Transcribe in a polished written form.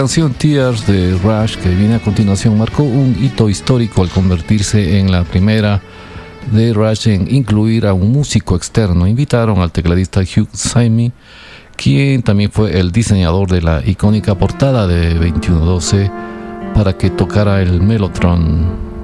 canción Tears de Rush, que viene a continuación, marcó un hito histórico al convertirse en la primera de Rush en incluir a un músico externo. Invitaron al tecladista Hugh Syme, quien también fue el diseñador de la icónica portada de 2112, para que tocara el Mellotron.